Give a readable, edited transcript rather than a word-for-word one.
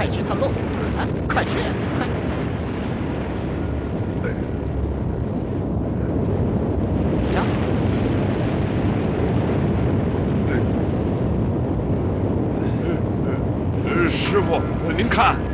快去探路，啊，快去，快！行。 师傅，您看。